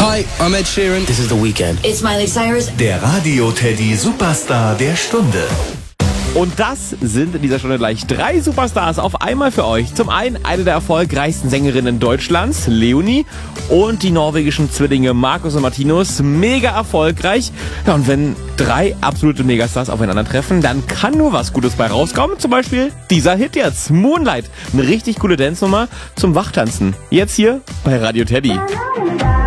Hi, I'm Ed Sheeran. This is The Weeknd. It's Miley Cyrus. Der Radio Teddy Superstar der Stunde. Und das sind in dieser Stunde gleich 3 Superstars auf einmal für euch. Zum einen eine der erfolgreichsten Sängerinnen Deutschlands, Leonie, und die norwegischen Zwillinge Markus und Martinus. Mega erfolgreich. Ja, und wenn 3 absolute Megastars aufeinandertreffen, dann kann nur was Gutes bei rauskommen. Zum Beispiel dieser Hit jetzt, Moonlight. Eine richtig coole Dance-Nummer zum Wachtanzen. Jetzt hier bei Radio Teddy.